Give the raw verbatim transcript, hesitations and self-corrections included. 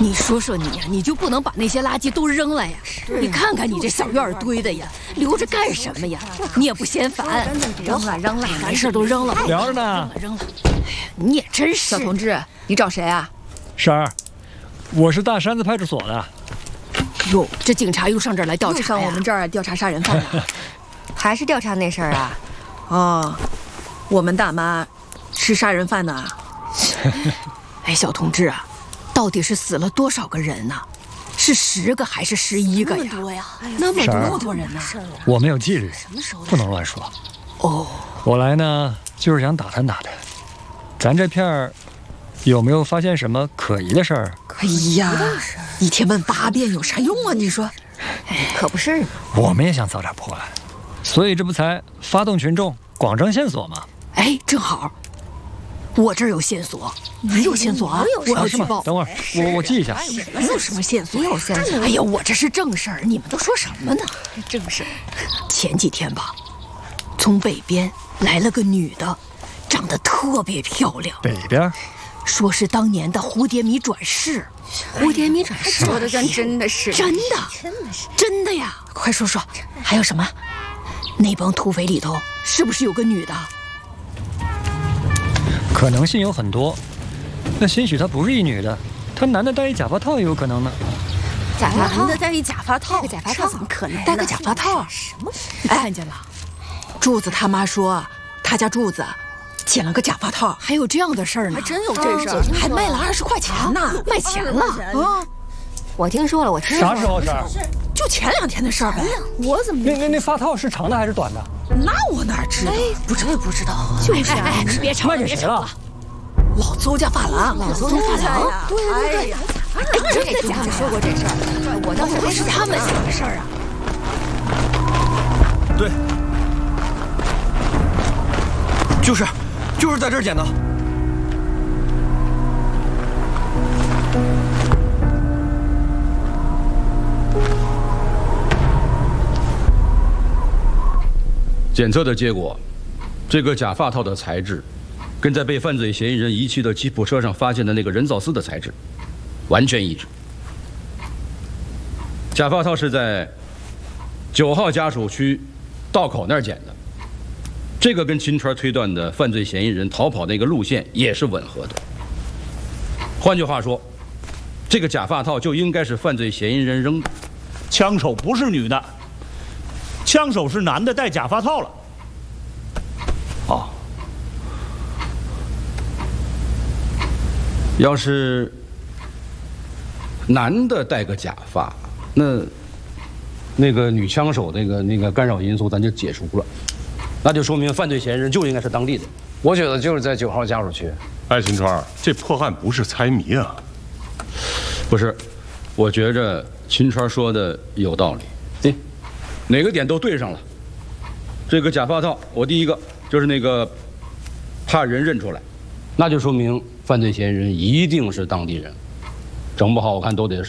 你说说你呀，你就不能把那些垃圾都扔了呀？你看看你这小院堆的呀，留着干什么呀？你也不嫌烦？ 扔了扔了， 完事儿都扔了吧。 聊着呢。 扔了扔了。你也真是。 小同志，你找谁啊？ 婶儿，我是大山子派出所的。 哟，这警察又上这儿来调查呀？ 又上我们这儿调查杀人犯了， 还是调查那事儿啊？ 哦，我们大妈是杀人犯呢。 哎，小同志啊，到底是死了多少个人呢？是十个还是十一个呀？ 那么多呀， 那么多多多人呢？ 我们有纪律， 什么时候不能乱说。 哦， 我来呢，就是想打探打探，咱这片儿有没有发现什么可疑的事儿？ 哎呀，一天问八遍有啥用啊？你说， 可不是。 我们也想早点破案，所以这不才发动群众广征线索吗？ 哎，正好，我这儿有线索。你有线索啊？我要举报。 等会儿，我我记一下。 没有什么线索， 有线索。 哎呀，我这是正事儿，你们都说什么呢？ 正事。 前几天吧，从北边来了个女的，长得特别漂亮。 北边？ 说是当年的蝴蝶米转世。 蝴蝶米转世， 说的跟真的是。 真的， 真的是真的呀！快说说，还有什么？那帮土匪里头是不是有个女的？ 可能性有很多，那兴许她不是一女的，她男的戴一假发套也有可能呢。 假发套， 男的戴一假发套， 戴个假发套怎么可能戴个假发套？ 什么？ 你看见了？ 柱子他妈说，他家柱子捡了个假发套， 还有这样的事儿呢？ 还真有这事儿，还卖了二十块钱呢， 卖钱了啊！ 我听说了，我听说了。 啥时候，婶儿？ 就前两天的事儿呗。我怎么那那那发套是长的还是短的？ 那我哪知道？不知道不知道。 就是啊，别吵了， 卖给谁了别吵了。？ 老邹家发廊， 老邹家发廊呀，对对对， 真的假的？说过这事儿，我倒是不是他们想的事儿啊。 对，就是就是在这儿捡的。 检测的结果，这个假发套的材质，跟在被犯罪嫌疑人遗弃的吉普车上发现的那个人造丝的材质，完全一致。假发套是在九号家属区道口那儿捡的，这个跟秦川推断的犯罪嫌疑人逃跑那个路线也是吻合的。换句话说，这个假发套就应该是犯罪嫌疑人扔的。 枪手不是女的，枪手是男的，戴假发套了。 哦，要是男的戴个假发，那那个女枪手那个那个干扰因素咱就解除了，那就说明犯罪嫌疑人就应该是当地的。 我觉得就是在九号家属区。 哎，秦川，这破案不是猜谜啊？ 不是，我觉着秦川说的有道理。哎，哪个点都对上了。这个假发套，我第一个就是那个怕人认出来，那就说明犯罪嫌疑人一定是当地人，整不好我看都得是